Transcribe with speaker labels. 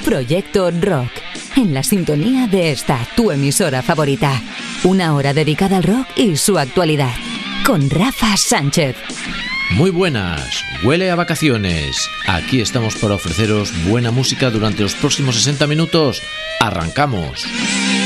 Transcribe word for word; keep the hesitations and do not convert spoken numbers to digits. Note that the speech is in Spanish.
Speaker 1: Proyecto Rock, en la sintonía de esta, tu emisora favorita. Una hora dedicada al rock y su actualidad, con Rafa Sánchez.
Speaker 2: Muy buenas, huele a vacaciones. Aquí estamos para ofreceros buena música durante los próximos sesenta minutos. ¡Arrancamos!